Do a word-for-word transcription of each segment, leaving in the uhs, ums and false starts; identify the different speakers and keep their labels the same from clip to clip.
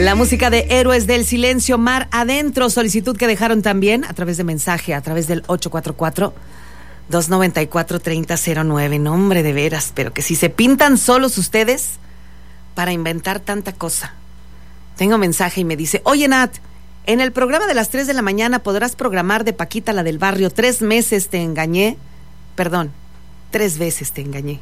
Speaker 1: La música de Héroes del Silencio, Mar Adentro, solicitud que dejaron también a través de mensaje, a través del ocho cuatro cuatro, dos nueve cuatro, tres cero cero nueve. Nombre de veras, pero que si se pintan solos ustedes para inventar tanta cosa. Tengo mensaje y me dice, oye Nat, en el programa de las tres de la mañana podrás programar de Paquita la del barrio, tres meses te engañé, perdón, tres veces te engañé.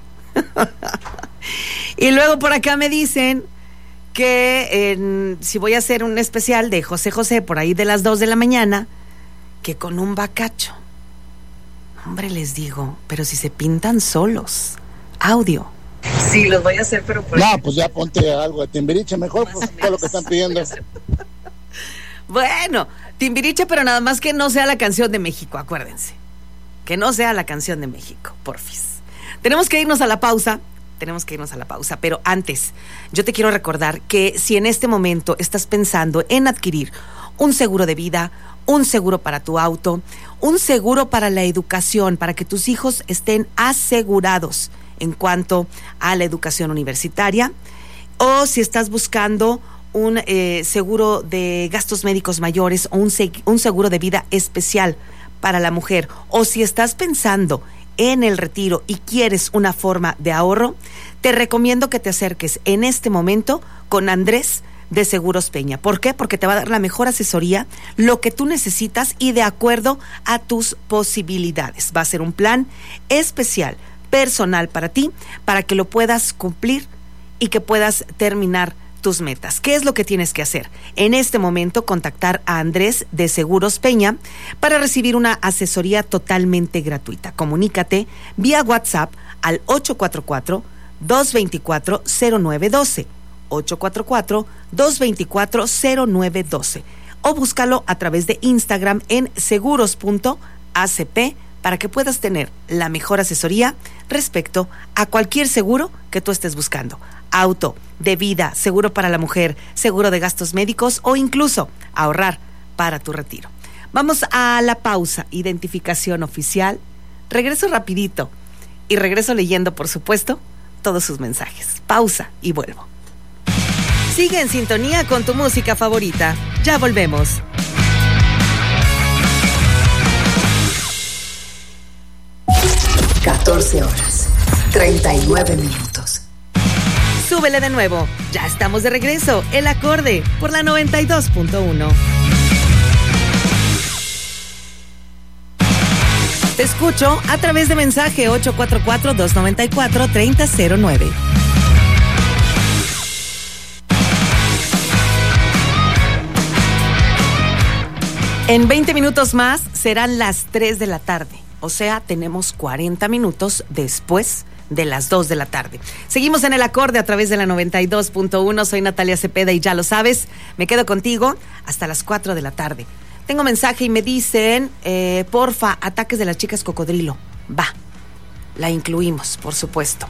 Speaker 1: Y luego por acá me dicen que en, si voy a hacer un especial de José José por ahí de las dos de la mañana, que con un bacacho. Hombre, les digo, pero si se pintan solos. Audio.
Speaker 2: Sí, los voy a hacer, pero por
Speaker 3: No,
Speaker 2: ejemplo,
Speaker 3: pues ya ponte algo de Timbiriche mejor, pues todo lo que están pidiendo.
Speaker 1: Bueno, Timbiriche, pero nada más que no sea la canción de México, acuérdense. Que no sea la canción de México, porfis. Tenemos que irnos a la pausa. Tenemos que irnos a la pausa, pero antes, yo te quiero recordar que si en este momento estás pensando en adquirir un seguro de vida, un seguro para tu auto, un seguro para la educación, para que tus hijos estén asegurados en cuanto a la educación universitaria, o si estás buscando un eh, seguro de gastos médicos mayores o un, seg- un seguro de vida especial para la mujer, o si estás pensando en el retiro y quieres una forma de ahorro, te recomiendo que te acerques en este momento con Andrés de Seguros Peña. ¿Por qué? Porque te va a dar la mejor asesoría, lo que tú necesitas y de acuerdo a tus posibilidades. Va a ser un plan especial, personal para ti, para que lo puedas cumplir y que puedas terminar tus metas. ¿Qué es lo que tienes que hacer? En este momento, contactar a Andrés de Seguros Peña para recibir una asesoría totalmente gratuita. Comunícate vía WhatsApp al ocho cuatro cuatro, dos dos cuatro, cero nueve uno dos, ocho cuatro cuatro, dos dos cuatro, cero nueve uno dos, o búscalo a través de Instagram en seguros punto a c p para que puedas tener la mejor asesoría respecto a cualquier seguro que tú estés buscando. Auto, de vida, seguro para la mujer, seguro de gastos médicos o incluso ahorrar para tu retiro. Vamos a la pausa, identificación oficial. Regreso rapidito y regreso leyendo, por supuesto, todos sus mensajes. Pausa y vuelvo. Sigue en sintonía con tu música favorita. Ya volvemos.
Speaker 4: catorce horas, treinta y nueve minutos.
Speaker 1: Súbele de nuevo. Ya estamos de regreso. El Acorde por la noventa y dos punto uno. Te escucho a través de mensaje ocho cuatro cuatro, dos nueve cuatro, tres cero cero nueve. En veinte minutos más serán las tres de la tarde. O sea, tenemos cuarenta minutos después de las dos de la tarde. Seguimos en El Acorde a través de la noventa y dos punto uno. Soy Natalia Cepeda y ya lo sabes, me quedo contigo hasta las cuatro de la tarde. Tengo mensaje y me dicen, eh, porfa, Ataques de las Chicas Cocodrilo. Va, la incluimos, por supuesto.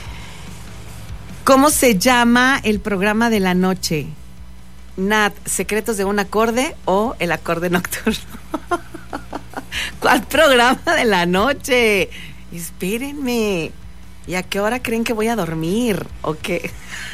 Speaker 1: ¿Cómo se llama el programa de la noche? Nat, ¿Secretos de un Acorde o El Acorde Nocturno? ¿Cuál programa de la noche? Espérenme. ¿Y a qué hora creen que voy a dormir? ¿O qué?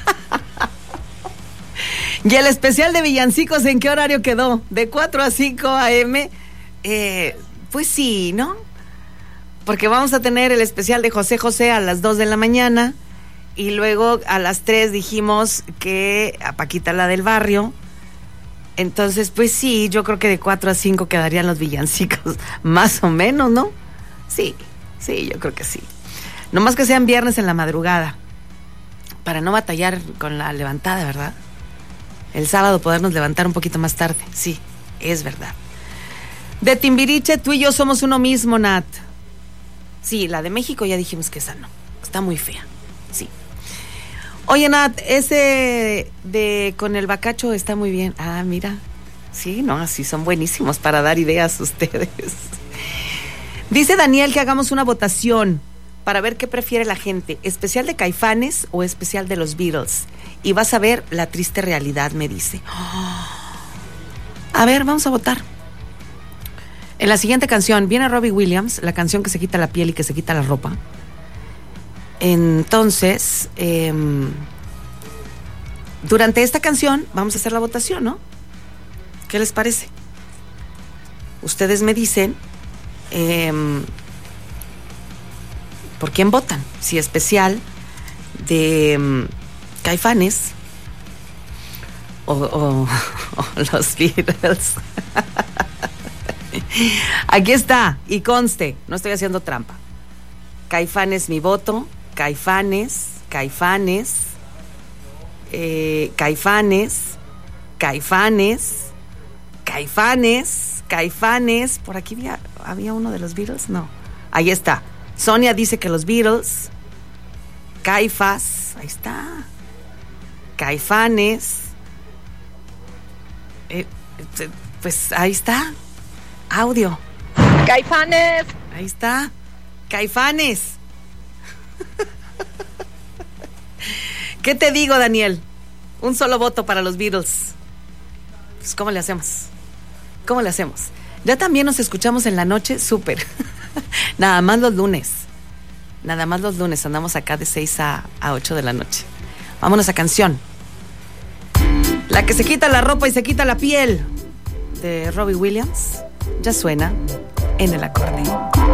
Speaker 1: ¿Y el especial de villancicos en qué horario quedó? ¿De cuatro a cinco a eme? Eh, pues sí, ¿no? Porque vamos a tener el especial de José José a las dos de la mañana. Y luego a las tres dijimos que a Paquita la del barrio. Entonces, pues sí, yo creo que de cuatro a cinco quedarían los villancicos. Más o menos, ¿no? Sí, sí, yo creo que sí. No más que sean viernes en la madrugada, para no batallar con la levantada, ¿verdad? El sábado podernos levantar un poquito más tarde. Sí, es verdad. De Timbiriche, tú y yo somos uno mismo, Nat. Sí, la de México ya dijimos que esa no. Está muy fea. Sí. Oye, Nat, ese de con el bacacho está muy bien. Ah, mira. Sí, no, así son buenísimos para dar ideas ustedes. Dice Daniel que hagamos una votación para ver qué prefiere la gente, especial de Caifanes o especial de los Beatles. Y vas a ver la triste realidad, me dice. Oh. A ver, vamos a votar. En la siguiente canción viene Robbie Williams, la canción que se quita la piel y que se quita la ropa. Entonces, eh, durante esta canción vamos a hacer la votación, ¿no? ¿Qué les parece? Ustedes me dicen eh, por quién votan. Si especial de um, Caifanes o, o, o los Beatles. Aquí está, y conste, no estoy haciendo trampa. Caifanes mi voto, Caifanes, Caifanes, eh, Caifanes, Caifanes, Caifanes, Caifanes. Por aquí había, había uno de los Beatles, no. Ahí está. Sonia dice que los Beatles. Caifás, ahí está. Caifanes. Eh, eh, pues ahí está. Audio.
Speaker 5: Caifanes.
Speaker 1: Ahí está. Caifanes. ¿Qué te digo, Daniel? Un solo voto para los Beatles. Pues, ¿cómo le hacemos? ¿Cómo le hacemos? Ya también nos escuchamos en la noche, súper. Nada más los lunes. Nada más los lunes. Andamos acá de seis a ocho de la noche. Vámonos a canción. La que se quita la ropa y se quita la piel, de Robbie Williams. Ya suena en el acordeón.